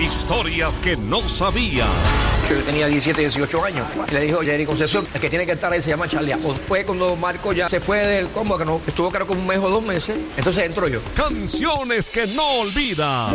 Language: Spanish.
Historias que no sabías. Yo tenía 17, 18 años. Y le dijo, Jerry Concepción, el que tiene que estar ahí se llama Charlie. Fue cuando Marco ya se fue del combo, que no estuvo creo que un mes o 2 meses. Entonces entro yo. Canciones que no olvidas.